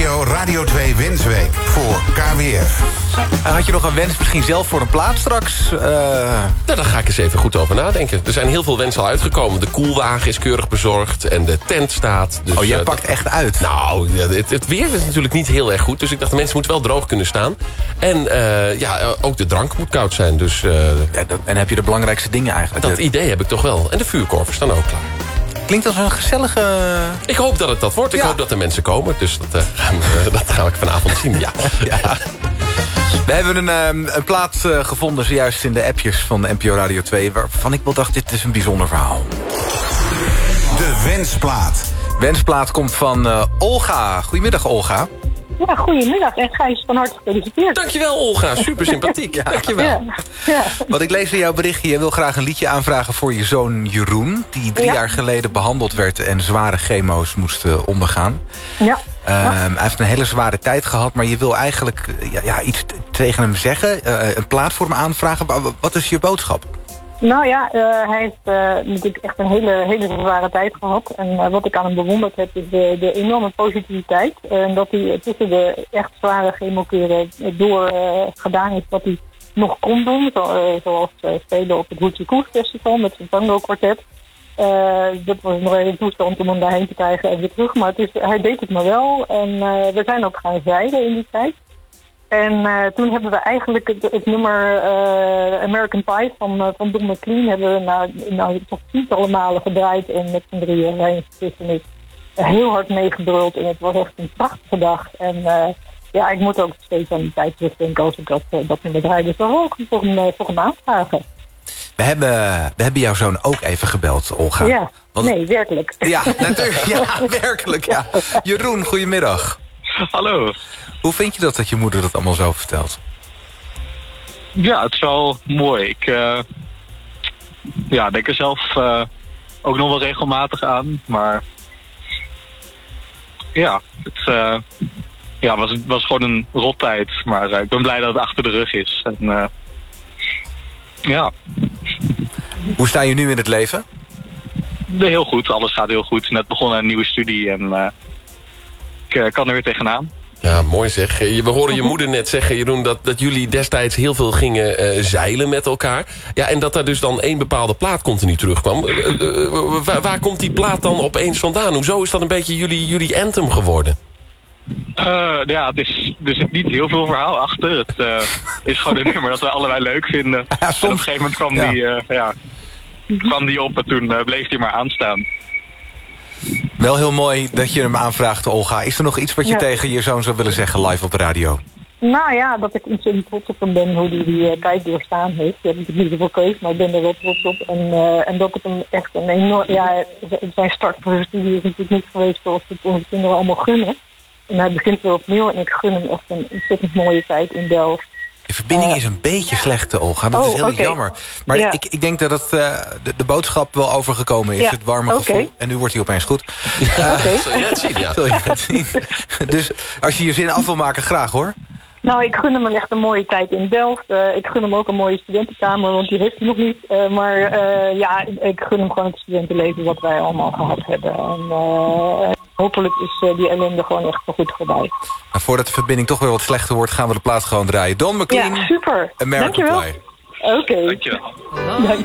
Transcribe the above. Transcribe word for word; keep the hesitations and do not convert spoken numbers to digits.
N P O Radio twee Wensweek voor K W F. Had je nog een wens misschien zelf voor een plaat straks? Uh... Nou, daar ga ik eens even goed over nadenken. Er zijn heel veel wensen al uitgekomen. De koelwagen is keurig bezorgd en de tent staat. Dus, oh, jij uh, pakt dat... echt uit? Nou, het, het weer is natuurlijk niet heel erg goed. Dus ik dacht, de mensen moeten wel droog kunnen staan. En uh, ja, ook de drank moet koud zijn. Dus, uh... ja, dat, en heb je de belangrijkste dingen eigenlijk? Dat idee heb ik toch wel. En de vuurkorven staan ook klaar. Klinkt als een gezellige... Ik hoop dat het dat wordt. Ik ja. hoop dat er mensen komen. Dus dat, uh, gaan we, dat ga ik vanavond zien. Ja. ja. We hebben een, um, een plaat uh, gevonden zojuist in de appjes van de N P O Radio twee... waarvan ik wel dacht, dit is een bijzonder verhaal. De wensplaat. Wensplaat komt van uh, Olga. Goedemiddag, Olga. Ja, goedemiddag. En Gijs, van harte gefeliciteerd. Dankjewel, Olga. Super sympathiek. Ja. Dankjewel. Ja. Ja. Wat ik lees in jouw berichtje, je wil graag een liedje aanvragen voor je zoon Jeroen... die drie ja. jaar geleden behandeld werd en zware chemo's moest uh, ondergaan. Ja. Um, ja. Hij heeft een hele zware tijd gehad, maar je wil eigenlijk ja, ja, iets tegen hem zeggen. Uh, een plaat voor hem aanvragen. Wat is je boodschap? Nou ja, uh, hij heeft uh, natuurlijk echt een hele, hele zware tijd gehad. En uh, wat ik aan hem bewonderd heb is de, de enorme positiviteit. En uh, dat hij tussen de echt zware chemokuren door uh, gedaan heeft wat hij nog kon doen. Zo, uh, zoals uh, spelen op het Hoochie Coo Festival met zijn tango kwartet. Uh, dat was nog een toestand om hem daarheen te krijgen en weer terug. Maar het is, hij deed het maar wel. En uh, we zijn ook gaan zeilen in die tijd. En uh, toen hebben we eigenlijk het, het nummer uh, American Pie van, uh, van Don McLean... hebben we nou, nou toch tientallen malen gedraaid en met z'n drieën, Rijn en ik, uh, heel hard meegebruld. En het was echt een prachtige dag. En uh, ja, ik moet ook steeds aan die tijd terugdenken als ik dat, uh, dat nummer draai. Dus dan ook voor hem, uh, voor hem aanvragen. We hebben, we hebben jouw zoon ook even gebeld, Olga. Ja, Want... nee, werkelijk. Ja, natuurlijk. Ja, werkelijk, ja. Jeroen, goedemiddag. Hallo. Hoe vind je dat dat je moeder dat allemaal zo vertelt? Ja, het is wel mooi. Ik uh, ja, denk er zelf uh, ook nog wel regelmatig aan. Maar ja, het uh, ja, was, was gewoon een rottijd. Maar uh, ik ben blij dat het achter de rug is. En, uh, ja. Hoe sta je nu in het leven? Heel goed, alles gaat heel goed. Net begonnen een nieuwe studie en uh, ik uh, kan er weer tegenaan. Ja, mooi zeg. We horen je moeder net zeggen, Jeroen... dat, dat jullie destijds heel veel gingen uh, zeilen met elkaar. Ja, en dat er dus dan één bepaalde plaat continu terugkwam. Uh, uh, waar, waar komt die plaat dan opeens vandaan? Hoezo is dat een beetje jullie, jullie anthem geworden? Uh, ja, het is, er zit niet heel veel verhaal achter. Het uh, is gewoon een nummer dat we allebei leuk vinden. Ja, soms... En op een gegeven moment kwam, ja. Die, uh, ja, kwam die op en toen uh, bleef die maar aanstaan. Wel heel mooi dat je hem aanvraagt, Olga. Is er nog iets wat je ja. tegen je zoon zou willen zeggen live op de radio? Nou ja, dat ik ontzettend trots op hem ben hoe hij die uh, tijd doorstaan heeft. Ik heb natuurlijk niet zoveel keus, maar ik ben er wel trots op. En, uh, en dat ik hem echt een enorm... Ja, zijn start voor zijn studie is natuurlijk niet geweest zoals we het onze kinderen allemaal gunnen. En hij begint weer opnieuw en ik gun hem echt een ontzettend mooie tijd in Delft. De verbinding uh, is een beetje slecht, Olga. Dat oh, is heel okay. jammer. Maar ja. ik, ik denk dat het, uh, de, de boodschap wel overgekomen is. Ja. Het warme okay. gevoel. En nu wordt hij opeens goed. Ja, uh, zul je het zien, ja. Zul je het zien. Dus als je je zin af wil maken, graag hoor. Nou, ik gun hem echt een mooie tijd in Delft. Uh, ik gun hem ook een mooie studentenkamer, want die heeft hij nog niet. Uh, maar uh, ja, ik gun hem gewoon het studentenleven wat wij allemaal gehad hebben. En uh, hopelijk is uh, die ellende gewoon echt goed voorbij. En voordat de verbinding toch weer wat slechter wordt, gaan we de plaat gewoon draaien. Don McLean, ja, super. American Dankjewel. Pie. Oké. Okay. Dankjewel. Dank